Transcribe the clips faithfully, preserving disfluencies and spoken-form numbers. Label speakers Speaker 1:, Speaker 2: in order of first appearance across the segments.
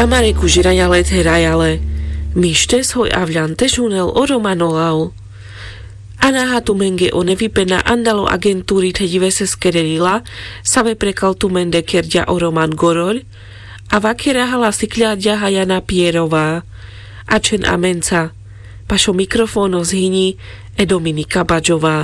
Speaker 1: Amareku žirajale terajale, mište svoj avľan tešunel o romanolal. Anaha tu menge o nevipena andalo agentúri tedive se skerelila, save prekal tu mende kerdia o roman gorol, a vakera hala sikľadia Jana Pierová, a čen amenca, pašo mikrofóno zhyni e Dominika Badžová.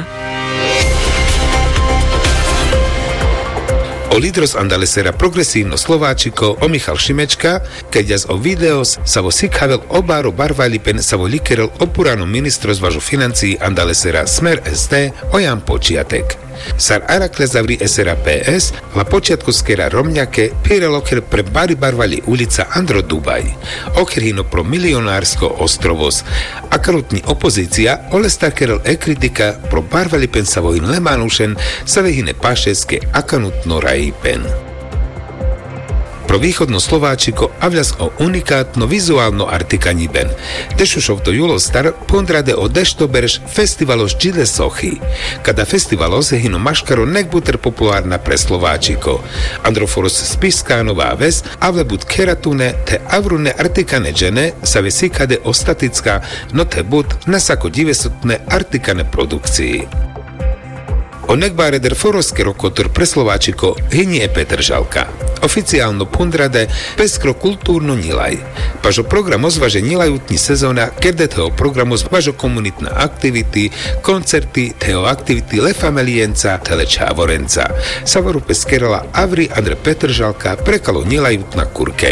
Speaker 2: O lídros andalesera progresívno Slováčiko o Michal Šimečka, keď o videos sa vo sikhavel obáro barvali pen sa vo likerel opurano ministro z važu financií andalesera Smer es té o Jan Počiatek. Sar Arakle zavri esera pé es, la počiatku skera Romňake, pire loker pre bari barvali ulica Andro Dubaj. Okrhino pro milionársko ostrovos. A karutní opozícia, ole starkerel e kritika pro barvali pen sa vojin lemanušen, sa vehine pašeske akanutno rají pen. Pro východno Slováčiko avľas o unikátno vizuálno artikani ben. Dešušov to julo star pondrade o deštoberš festivalos Gile Sochy. Kada festivalos je hino maškaro nekbuter populárna pre Slováčiko. Androforos spiskánova ves, avle bud keratune te avrune artikane džene sa vesikade ostatická, no te bud nasako divesutne artikane produkcii. O nekbáre der foroske rokotor pre Slováčiko hyni je Peter Žalka. Oficiálno pundrade peskro kultúrno nilaj. Pažo program ozvaže nilajutní sezóna, kerde toho programu zvažo komunitná aktivity, koncerty, teo aktivity le familienca, tele čávorenca. Savoru peskerala Avri Andre Peter Žalka prekalo nilajutná kurke.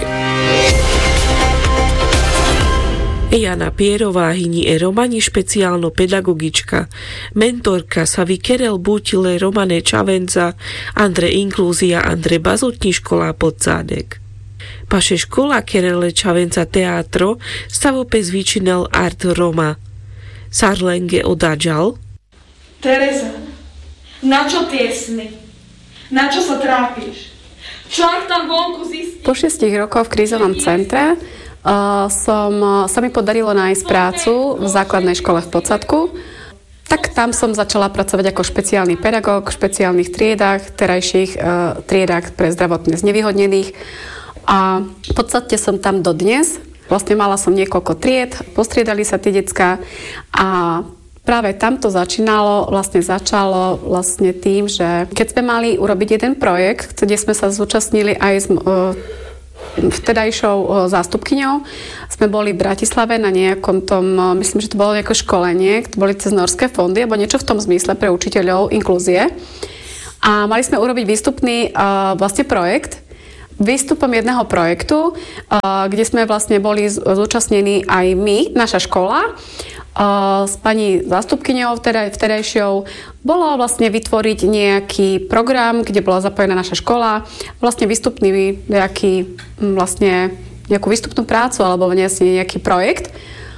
Speaker 1: Jana Pierová hyni e romani špeciálno pedagogička, mentorka sa vykerel bútile Romane Čavenca, Andre Inklúzia, Andre Bazotní škola Podsádek. Paše škola kerele Čavenca teatro stavope zvyčinel Art Roma. Sarlenge odadžal.
Speaker 3: Tereza, na čo tie sny? Na čo sa trápiš? Čo ak tam vonku zistí?
Speaker 4: Po šiestich rokoch v krízovom centre Uh, som, sa mi podarilo nájsť prácu v základnej škole v Podsadku. Tak tam som začala pracovať ako špeciálny pedagóg v špeciálnych triedách, terajších uh, triedách pre zdravotne znevýhodnených. A v podstate som tam dodnes. Vlastne mala som niekoľko tried, postriedali sa tie decká a práve tam to začínalo, vlastne začalo vlastne tým, že keď sme mali urobiť jeden projekt, kde sme sa zúčastnili aj s uh, vtedajšou zástupkyňou. Sme boli v Bratislave na nejakom tom, myslím, že to bolo nejaké školenie, to boli cez norské fondy, alebo niečo v tom zmysle pre učiteľov inklúzie. A mali sme urobiť výstupný uh, vlastne projekt, výstupom jedného projektu, uh, kde sme vlastne boli zúčastnení aj my, naša škola, Uh, s pani zástupkyňou vtedaj, vtedajšou bolo vlastne vytvoriť nejaký program, kde bola zapojená naša škola, vlastne výstupný nejaký, vlastne nejakú výstupnú prácu alebo nejaký projekt,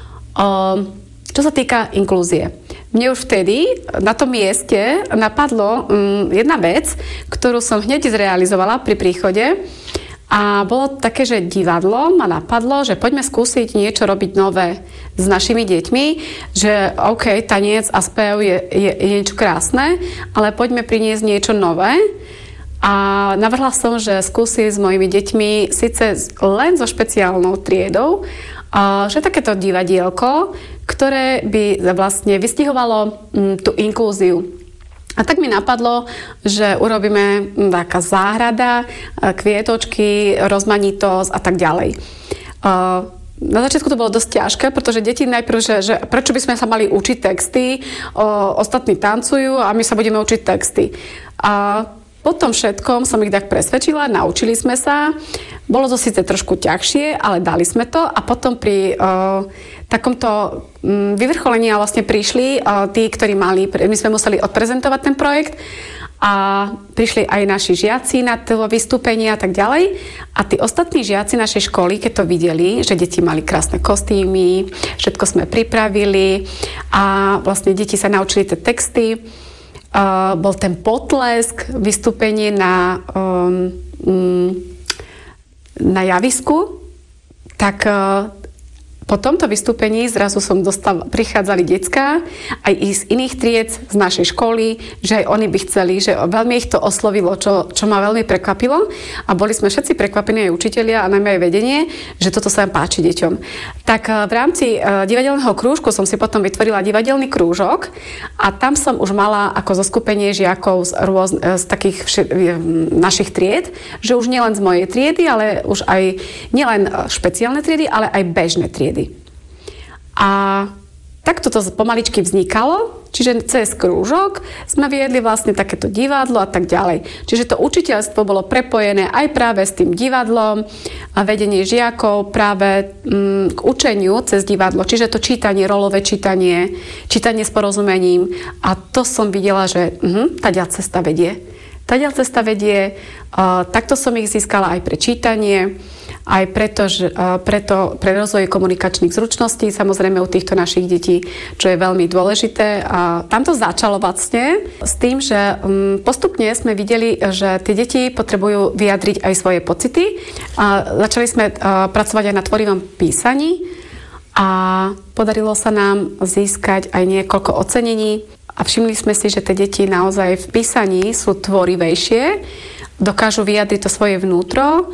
Speaker 4: uh, čo sa týka inklúzie. Mne už vtedy na tom mieste napadlo um, jedna vec, ktorú som hneď zrealizovala pri príchode. A bolo také, že divadlo ma napadlo, že poďme skúsiť niečo robiť nové s našimi deťmi, že OK, taniec a spev je, je, je niečo krásne, ale poďme priniesť niečo nové. A navrhla som, že skúsim s mojimi deťmi síce len so špeciálnou triedou, že takéto divadielko, ktoré by vlastne vystihovalo tú inklúziu. A tak mi napadlo, že urobíme taká záhrada, kvietočky, rozmanitosť a tak ďalej. Na začiatku to bolo dosť ťažké, pretože deti najprv, že, že prečo by sme sa mali učiť texty, o, ostatní tancujú a my sa budeme učiť texty. A po tom všetkom som ich tak presvedčila, naučili sme sa. Bolo to síce trošku ťažšie, ale dali sme to a potom pri uh, takomto um, vyvrcholení vlastne prišli uh, tí, ktorí mali, my sme museli odprezentovať ten projekt a prišli aj naši žiaci na to vystúpenie a tak ďalej. A tí ostatní žiaci našej školy, keď to videli, že deti mali krásne kostýmy, všetko sme pripravili a vlastne deti sa naučili tie texty. Uh, bol ten potlesk, vystúpenie na, um, um, na javisku, tak uh, Po tomto vystúpení zrazu som dostal, prichádzali decká aj z iných tried z našej školy, že aj oni by chceli, že veľmi ich to oslovilo, čo, čo ma veľmi prekvapilo a boli sme všetci prekvapení aj učitelia a najmä aj vedenie, že toto sa nám páči deťom. Tak v rámci divadelného krúžku som si potom vytvorila divadelný krúžok a tam som už mala ako zoskupenie žiakov z, rôz, z takých vš- našich tried, že už nielen z mojej triedy, ale už aj nielen špeciálne triedy, ale aj bežné triedy. A takto to pomaličky vznikalo, čiže cez krúžok sme viedli vlastne takéto divadlo a tak ďalej. Čiže to učiteľstvo bolo prepojené aj práve s tým divadlom a vedenie žiakov práve mm, k učeniu cez divadlo. Čiže to čítanie, rolové čítanie, čítanie s porozumením a to som videla, že uh, taďaľ cesta vedie. Taďaľ cesta vedie, uh, takto som ich získala aj pre čítanie, aj preto, že, uh, preto pre rozvoj komunikačných zručností, samozrejme u týchto našich detí, čo je veľmi dôležité. A tam to začalo vlastne s tým, že um, postupne sme videli, že tie deti potrebujú vyjadriť aj svoje pocity. A začali sme uh, pracovať aj na tvorivom písaní a podarilo sa nám získať aj niekoľko ocenení. A všimli sme si, že tie deti naozaj v písaní sú tvorivejšie, dokážu vyjadriť to svoje vnútro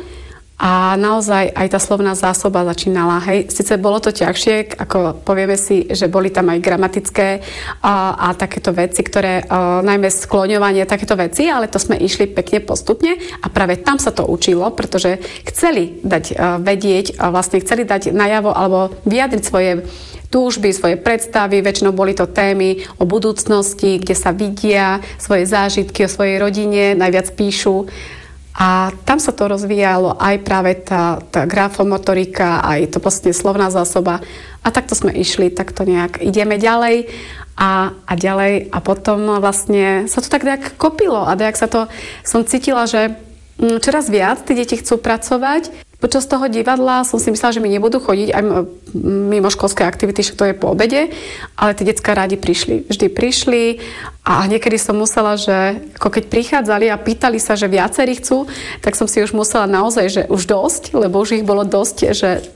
Speaker 4: a naozaj aj tá slovná zásoba začínala. Hej, síce bolo to ťažšie, ako povieme si, že boli tam aj gramatické a, a takéto veci, ktoré a, najmä skloňovanie, takéto veci, ale to sme išli pekne postupne a práve tam sa to učilo, pretože chceli dať a, vedieť, a vlastne chceli dať najavo alebo vyjadriť svoje túžby, svoje predstavy, väčšinou boli to témy o budúcnosti, kde sa vidia, svoje zážitky o svojej rodine, najviac píšu. A tam sa to rozvíjalo aj práve tá, tá grafomotorika, aj to vlastne slovná zásoba. A takto sme išli, takto nejak ideme ďalej a, a ďalej. A potom vlastne sa to tak nejak kopilo a nejak sa to, som cítila, že čoraz viac tí deti chcú pracovať. Počas toho divadla som si myslela, že mi nebudú chodiť aj mimo školské aktivity, že to je po obede, ale tie decká rádi prišli. Vždy prišli a niekedy som musela, že ako keď prichádzali a pýtali sa, že viacerí chcú, tak som si už musela naozaj, že už dosť, lebo už ich bolo dosť, že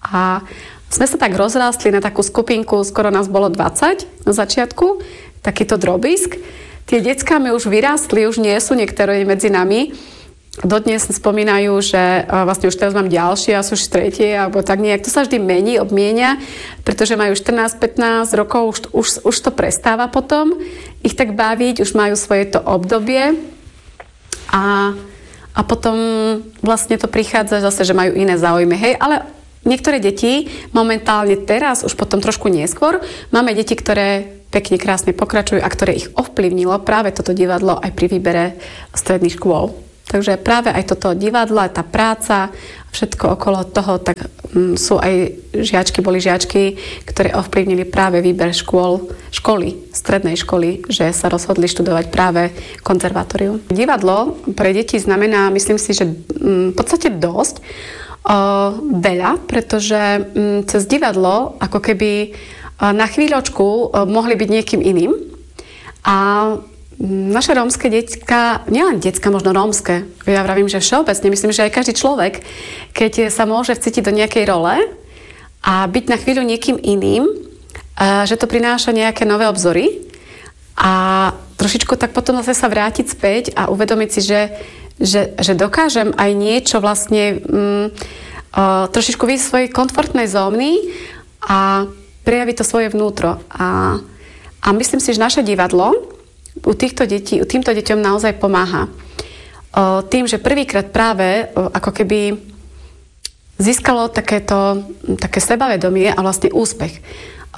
Speaker 4: a sme sa tak rozrástli na takú skupinku, skoro nás bolo dvadsať na začiatku, takýto drobisk. Tie decká mi už vyrástli, už nie sú niektoré medzi nami. Dodnes spomínajú, že vlastne už teraz mám ďalšie a sú už tretie, alebo tak nejak. To sa vždy mení, obmienia, pretože majú štrnásť pätnásť rokov, už, už, už to prestáva potom ich tak baviť, už majú svoje to obdobie a, a potom vlastne to prichádza zase, že majú iné záujmy. Hej, ale niektoré deti momentálne teraz, už potom trošku neskôr, máme deti, ktoré pekne, krásne pokračujú a ktoré ich ovplyvnilo práve toto divadlo aj pri výbere stredných škôl. Takže práve aj toto divadlo, aj tá práca, všetko okolo toho, tak um, sú aj žiačky, boli žiačky, ktoré ovplyvnili práve výber škôl, školy, strednej školy, že sa rozhodli študovať práve konzervatórium. Divadlo pre deti znamená, myslím si, že um, v podstate dosť uh, veľa, pretože um, cez divadlo ako keby uh, na chvíľočku uh, mohli byť niekým iným a naše rómske decka, nielen decka, možno rómske, ja vravím, že všeobecne, myslím, že aj každý človek, keď sa môže vcítiť do nejakej role a byť na chvíľu niekým iným, že to prináša nejaké nové obzory a trošičku tak potom zase sa vrátiť späť a uvedomiť si, že, že, že dokážem aj niečo vlastne um, uh, trošičku vyjsť z svojej komfortnej zóny a prejaviť to svoje vnútro. A, a myslím si, že naše divadlo u týchto detí, u týmto deťom naozaj pomáha. O, tým, že prvýkrát práve o, ako keby získalo takéto, také sebavedomie a vlastne úspech. O,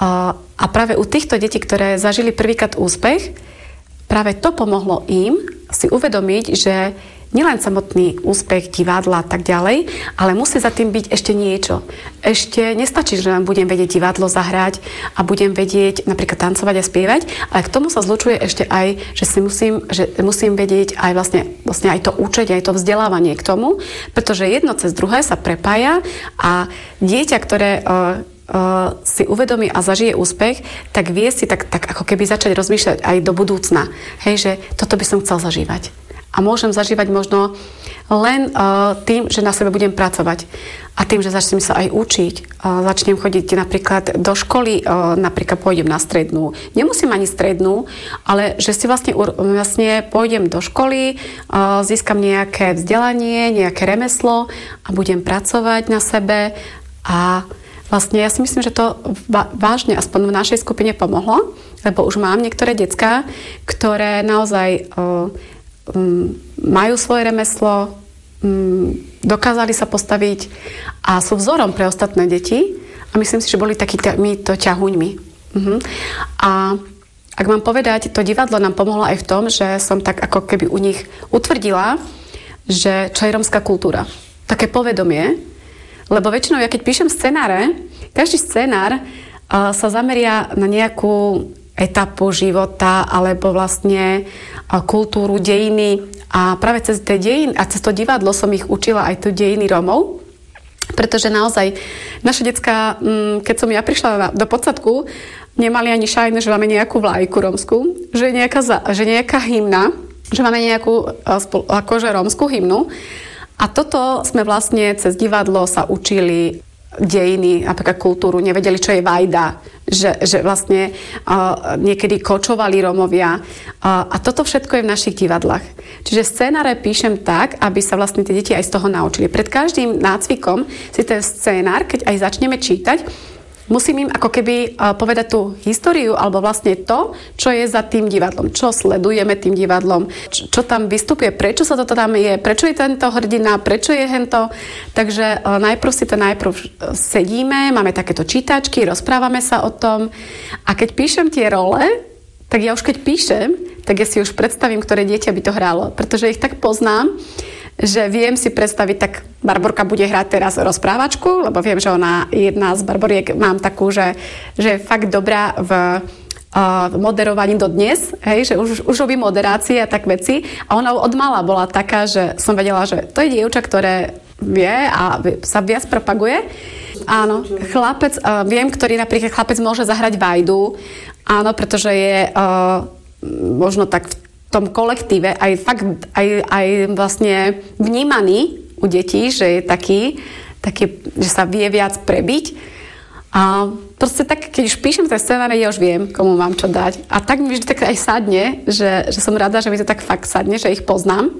Speaker 4: a práve u týchto detí, ktoré zažili prvýkrát úspech, práve to pomohlo im si uvedomiť, že nielen samotný úspech divadla a tak ďalej, ale musí za tým byť ešte niečo. Ešte nestačí, že len budem vedieť divadlo zahrať a budem vedieť napríklad tancovať a spievať, ale k tomu sa zlučuje ešte aj, že si musím, že musím vedieť aj vlastne, vlastne aj to učenie, aj to vzdelávanie k tomu, pretože jedno cez druhé sa prepája a dieťa, ktoré uh, uh, si uvedomí a zažije úspech, tak vie si tak, tak ako keby začať rozmýšľať aj do budúcna. Hej, že toto by som chcel zažívať. a môžem zažívať možno len uh, tým, že na sebe budem pracovať a tým, že začnem sa aj učiť. Uh, začnem chodiť napríklad do školy, uh, napríklad pôjdem na strednú. Nemusím ani strednú, ale že si vlastne, vlastne pôjdem do školy, uh, získam nejaké vzdelanie, nejaké remeslo a budem pracovať na sebe a vlastne ja si myslím, že to vážne aspoň v našej skupine pomohlo, lebo už mám niektoré decká, ktoré naozaj uh, um, majú svoje remeslo, um, dokázali sa postaviť a sú vzorom pre ostatné deti a myslím si, že boli takýmito ťahuňmi. Uh-huh. A ak mám povedať, to divadlo nám pomohlo aj v tom, že som tak ako keby u nich utvrdila, že čo je rómska kultúra. Také povedomie, lebo väčšinou, ja keď píšem scenáre, každý scenár uh, sa zameria na nejakú etapu života alebo vlastne uh, kultúru, dejiny a práve cez tie dejiny a cez to divadlo som ich učila aj tu dejiny Rómov, pretože naozaj naše decká, um, keď som ja prišla na, do Podsadku, nemali ani šajne, že máme nejakú vlajku rómsku, že je nejaká, že nejaká hymna, že máme nejakú uh, spol, akože rómsku hymnu. A toto sme vlastne cez divadlo sa učili dejiny, napríklad kultúru, nevedeli, čo je vajda, že, že vlastne uh, niekedy kočovali Rómovia. Uh, a toto všetko je v našich divadlách. Čiže scénáre píšem tak, aby sa vlastne tie deti aj z toho naučili. Pred každým nácvikom si ten scénár, keď aj začneme čítať, musím im ako keby uh, povedať tú históriu alebo vlastne to, čo je za tým divadlom, čo sledujeme tým divadlom, čo, čo tam vystupuje, prečo sa to tam je, prečo je tento hrdina, prečo je hento. Takže uh, najprv si to najprv sedíme, máme takéto čítačky, rozprávame sa o tom a keď píšem tie role, tak ja už keď píšem, tak ja si už predstavím, ktoré dieťa by to hrálo, pretože ich tak poznám, že viem si predstaviť, tak Barborka bude hrať teraz rozprávačku, lebo viem, že ona, jedna z Barboriek, mám takú, že, že je fakt dobrá v uh, moderovaní do dnes, hej, že už, už robí moderácie a tak veci. A ona od mala bola taká, že som vedela, že to je dievča, ktoré vie a sa viac propaguje. Áno, chlapec, uh, viem, ktorý napríklad chlapec môže zahrať vajdu, áno, pretože je uh, možno tak v tom kolektíve aj fakt aj, aj vlastne vnímaný u detí, že je taký, taký, že sa vie viac prebiť. A proste tak, keď už píšem tie scenáre, ja už viem, komu mám čo dať. A tak mi vždy tak aj sadne, že, že som rada, že mi to tak fakt sadne, že ich poznám.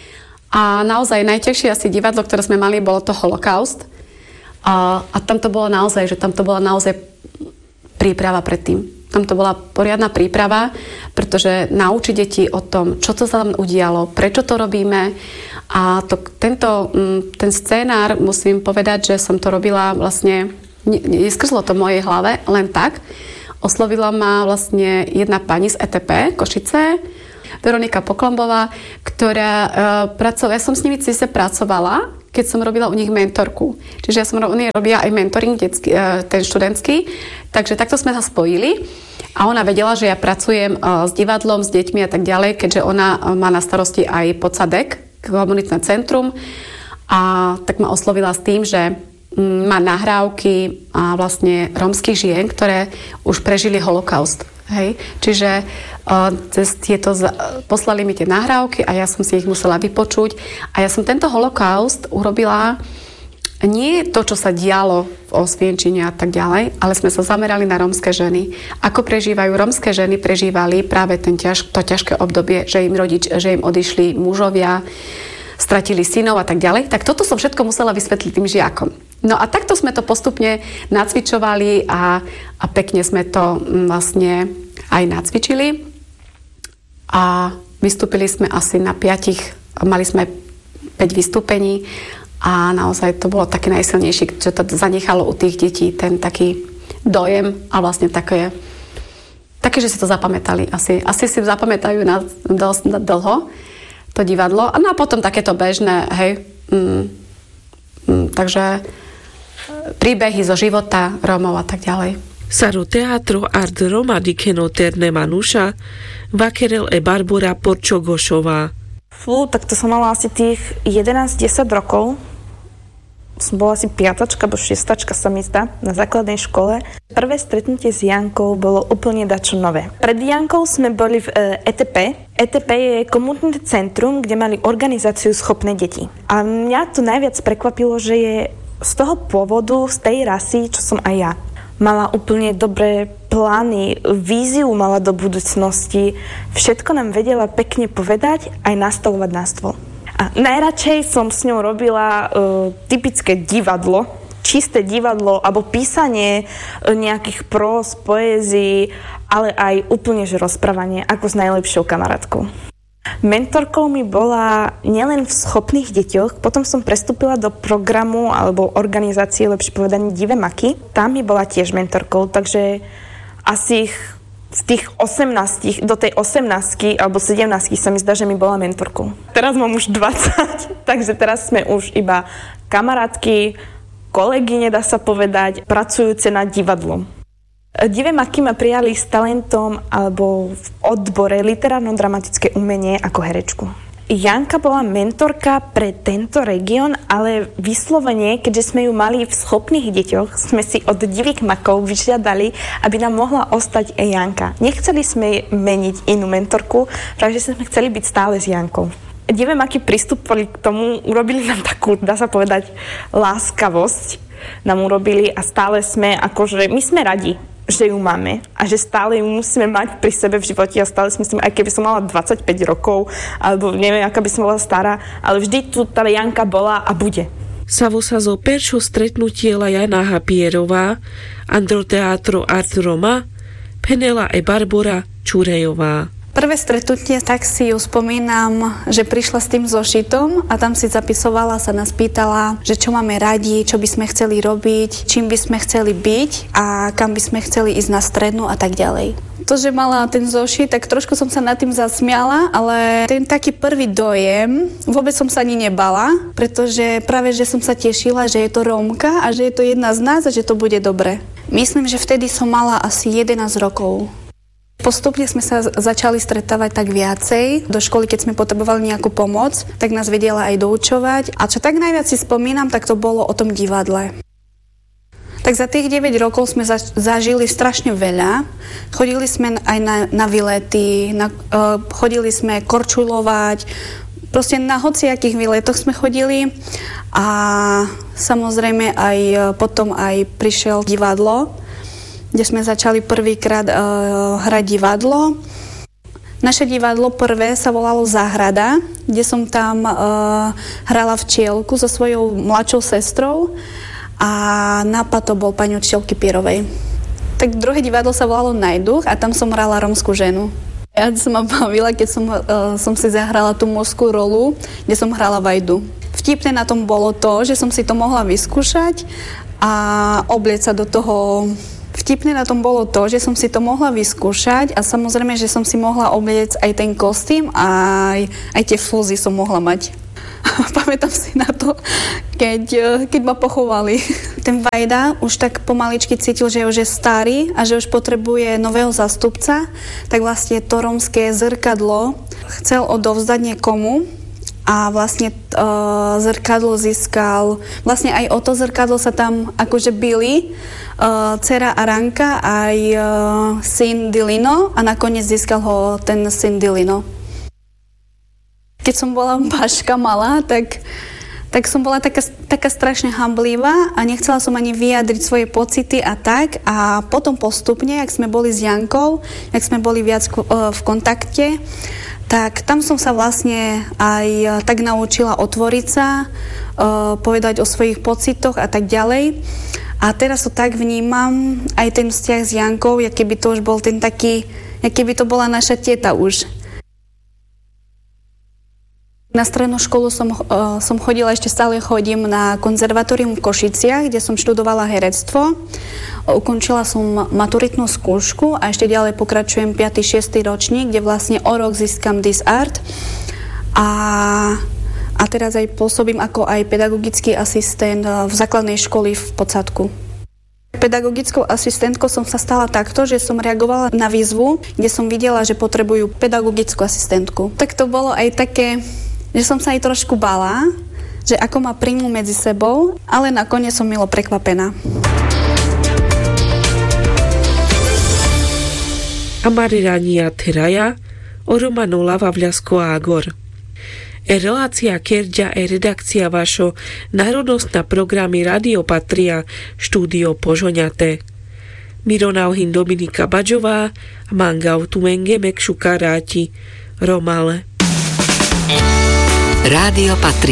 Speaker 4: A naozaj najťažšie asi divadlo, ktoré sme mali, bolo to Holokaust. A, a tam to bolo naozaj, že tam to bola naozaj príprava predtým. Tam to bola poriadna príprava, pretože naučiť deti o tom, čo to sa tam udialo, prečo to robíme. A to, tento, ten scénár, musím povedať, že som to robila vlastne, neskrzlo to v mojej hlave, len tak. Oslovila ma vlastne jedna pani z é té pé Košice, Veronika Poklombová, ktorá uh, pracovala, ja som s nimi císe pracovala, keď som robila u nich mentorku. Čiže ja som robila aj mentoring detský, ten študentský, takže takto sme sa spojili a ona vedela, že ja pracujem s divadlom, s deťmi a tak ďalej, keďže ona má na starosti aj Podsadek, komunitné centrum a tak ma oslovila s tým, že má nahrávky a vlastne rómskych žien, ktoré už prežili holokaust. Hej? Čiže uh, cez tieto z- poslali mi tie nahrávky a ja som si ich musela vypočuť. A ja som tento holokaust urobila nie to, čo sa dialo v Osvienčine a tak ďalej, ale sme sa zamerali na rómske ženy. Ako prežívajú rómske ženy, prežívali práve ten ťaž, to ťažké obdobie, že im rodič, že im odišli mužovia, stratili synov a tak ďalej. Tak toto som všetko musela vysvetliť tým žiakom. No a takto sme to postupne nacvičovali a, a pekne sme to vlastne aj nacvičili. A vystúpili sme asi na piatich, mali sme päť vystúpení a naozaj to bolo také najsilnejšie, čo to zanechalo u tých detí, ten taký dojem a vlastne také, také, že si to zapamätali. Asi, asi si zapamätajú na dosť na dlho to divadlo. No a potom takéto bežné, hej, mm, mm, takže príbehy zo života Rómov a tak ďalej.
Speaker 1: Saro teatro art Roma dikeno terne Manuša, vakerel e Barbora Porčogošová.
Speaker 5: Fú, tak to som mala asi tých jedenásť desať rokov. som bola asi piatačka alebo šiestačka sa mi zdá na základnej škole. Prvé stretnutie s Jankou bolo úplne dačo nové. Pred Jankou sme boli v é té pé. é té pé je komunitné centrum, kde mali organizáciu Schopné deti. A mňa to najviac prekvapilo, že je z toho pôvodu, z tej rasy, čo som aj ja. Mala úplne dobré plány, víziu mala do budúcnosti. Všetko nám vedela pekne povedať, aj nastolovať na stôl. A najradšej som s ňou robila uh, typické divadlo, čisté divadlo, alebo písanie nejakých prós, poézií, ale aj úplne že rozprávanie, ako s najlepšou kamarátkou. Mentorkou mi bola nielen v Schopných deťoch, potom som prestúpila do programu alebo organizácie, lepšie povedané Divé maky. Tam mi bola tiež mentorkou, takže asi v tých osemnástich, do tej osemnástky alebo sedemnástky sa mi zdá, že mi bola mentorkou. Teraz mám už dvadsať, takže teraz sme už iba kamarátky, kolegyne, dá sa povedať, pracujúce na divadlom. Divé maky ma prijali s talentom alebo v odbore literárno-dramatické umenie ako herečku. Janka bola mentorka pre tento región, ale vyslovene, keďže sme ju mali v Schopných deťoch, sme si od Divých makov vyžiadali, aby nám mohla ostať aj Janka. Nechceli sme meniť inú mentorku, pretože sme chceli byť stále s Jankou. Divé maky pristúpili k tomu, urobili nám takú, dá sa povedať, láskavosť. Nám urobili a stále sme, akože my sme radi, že ju máme a že stále ju musíme mať pri sebe v živote a stále si myslím, aj keby som mala dvadsaťpäť rokov alebo neviem, aká by som bola stará, ale vždy tu tá Janka bola a bude.
Speaker 1: Savo sa zo peršo stretnutiela Jana Hapierová, Androteatro Art Roma, Penela e Barbora Čurejová.
Speaker 6: Prvé stretnutie, tak si ju spomínam, že prišla s tým zošitom a tam si zapisovala, sa nás pýtala, že čo máme radi, čo by sme chceli robiť, čím by sme chceli byť a kam by sme chceli ísť na strednú a tak ďalej. To, že mala ten zošit, tak trošku som sa nad tým zasmiala, ale ten taký prvý dojem, vôbec som sa ani nebala, pretože práve, že som sa tešila, že je to Rómka a že je to jedna z nás a že to bude dobre. Myslím, že vtedy som mala asi jedenásť rokov. Postupne sme sa začali stretávať tak viacej. Do školy, keď sme potrebovali nejakú pomoc, tak nás vedela aj doučovať. A čo tak najviac si spomínam, tak to bolo o tom divadle. Tak za tých deväť rokov sme zaž- zažili strašne veľa. Chodili sme aj na, na výlety, na, uh, chodili sme korčulovať, proste na hociakých výletoch sme chodili. A samozrejme aj potom aj prišiel divadlo, kde sme začali prvýkrát uh, hrať divadlo. Naše divadlo prvé sa volalo Záhrada, kde som tam uh, hrala včielku so svojou mladšou sestrou a nápad to bol pani učiteľky Pierovej. Tak druhé divadlo sa volalo Najduch a tam som hrala rómsku ženu. Ja som ma bavila, keď som, uh, som si zahrala tú mužskú rolu, kde som hrala Vajdu. Vtipné na tom bolo to, že som si to mohla vyskúšať a obliecť sa do toho. Vtipné na tom bolo to, že som si to mohla vyskúšať a samozrejme, že som si mohla obliecť aj ten kostým a aj, aj tie fúzy som mohla mať. Pamätám si na to, keď, keď ma pochovali. Ten Vajda už tak pomaličky cítil, že už je starý a že už potrebuje nového zástupca, tak vlastne to rómske zrkadlo chcel odovzdať niekomu a vlastne uh, zrkadlo získal, vlastne aj o to zrkadlo sa tam akože bili uh, dcera Aranka aj uh, syn Dilino a nakoniec získal ho ten syn Dilino. Keď som bola baška malá, tak, tak som bola taká, taká strašne hamblivá a nechcela som ani vyjadriť svoje pocity a tak a potom postupne, jak sme boli s Jankou, jak sme boli viac uh, v kontakte, tak tam som sa vlastne aj tak naučila otvoriť sa, uh, povedať o svojich pocitoch a tak ďalej. A teraz to tak vnímam, aj ten vzťah s Jankou, jak keby to už bol ten taký, jak keby to bola naša teta už. Na strednú školu som, uh, som chodila, ešte stále chodím na konzervatórium v Košiciach, kde som študovala herectvo. Ukončila som maturitnú skúšku a ešte ďalej pokračujem piaty šiesty ročník, kde vlastne o rok získam disart. A, a teraz aj pôsobím ako aj pedagogický asistent v základnej školy v Podsatku. Pedagogickou asistentkou som sa stala takto, že som reagovala na výzvu, kde som videla, že potrebujú pedagogickú asistentku. Tak to bolo aj také, že som sa aj trošku bala, že ako ma príjmu medzi sebou, ale nakoniec som milo prekvapená.
Speaker 1: Amarirania Teraja, Oromanula Vavľasko Ágor. E relácia Kerďa e redakcia vašo národnostná programy Radio Patria, štúdio Požoňate. Mironauhin Dominika Badžová, Mangau Tumenge Mekšuka Ráti, Romale.
Speaker 7: Rádio Patria.